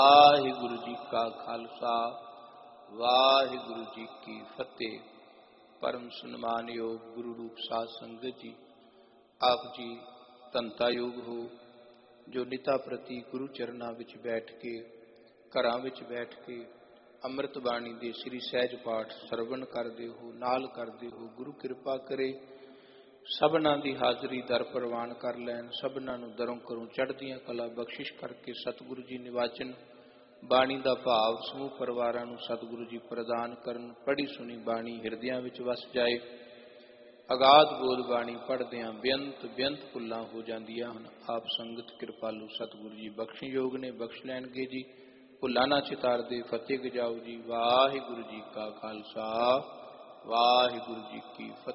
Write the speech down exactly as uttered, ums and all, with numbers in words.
ਵਾਹਿਗੁਰੂ ਜੀ ਕਾ ਖਾਲਸਾ ਵਾਹਿਗੁਰੂ ਜੀ ਕੀ ਫਤਿਹ। ਪਰਮ ਸਨਮਾਨਯੋਗ ਗੁਰੂ ਰੂਪ ਸਾਧ ਸੰਗਤ ਜੀ, ਆਪ ਜੀ ਧੰਤਾ ਯੋਗ ਹੋ ਜੋ ਨਿਤਾ ਪ੍ਰਤੀ ਗੁਰੂ ਚਰਨਾਂ ਵਿੱਚ ਬੈਠ ਕੇ, ਘਰਾਂ ਵਿੱਚ ਬੈਠ ਕੇ ਅੰਮ੍ਰਿਤ ਬਾਣੀ ਦੇ ਸ੍ਰੀ ਸਹਿਜ ਪਾਠ ਸਰਵਣ ਕਰਦੇ ਹੋ, ਨਾਲ ਕਰਦੇ ਹੋ। ਗੁਰੂ ਕਿਰਪਾ ਕਰੇ ਸਭਨਾਂ ਦੀ ਹਾਜ਼ਰੀ ਦਰ ਪ੍ਰਵਾਨ ਕਰ ਲੈਣ, ਸਭਨਾਂ ਨੂੰ ਦਰੋਂ ਕਰੋਂ ਚੜ੍ਹਦੀਆਂ ਕਲਾ ਬਖਸ਼ਿਸ਼ ਕਰਕੇ ਸਤਿਗੁਰੂ ਜੀ ਨਿਵਾਚਨ ਬਾਣੀ ਦਾ ਭਾਵ ਸਮੂਹ ਪਰਿਵਾਰਾਂ ਨੂੰ ਸਤਿਗੁਰੂ ਜੀ ਪ੍ਰਦਾਨ ਕਰਨ। ਪੜ੍ਹੀ ਸੁਣੀ ਬਾਣੀ ਹਿਰਦਿਆਂ ਵਿੱਚ ਵਸ ਜਾਏ। ਅਗਾਧ ਬੋਧ ਬਾਣੀ ਪੜ੍ਹਦਿਆਂ ਬੇਅੰਤ ਬੇਅੰਤ ਭੁੱਲਾਂ ਹੋ ਜਾਂਦੀਆਂ ਹਨ। ਆਪ ਸੰਗਤ ਕਿਰਪਾਲੂ ਸਤਿਗੁਰੂ ਜੀ ਬਖਸ਼ਣਯੋਗ ਨੇ, ਬਖਸ਼ ਲੈਣਗੇ ਜੀ। ਭੁੱਲਾਂ ਨਾ ਚਿਤਾਰਦੇ ਫਤਿਹ ਗਜਾਓ ਜੀ। ਵਾਹਿਗੁਰੂ ਜੀ ਕਾ ਖਾਲਸਾ ਵਾਹਿਗੁਰੂ ਜੀ ਕੀ ਫਤਿਹ।